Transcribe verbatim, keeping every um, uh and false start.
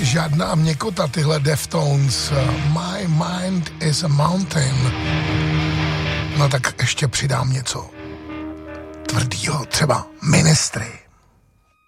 žádná měkota, tyhle Deftones. My mind is a mountain. No tak ještě přidám něco tvrdýho, třeba Ministry.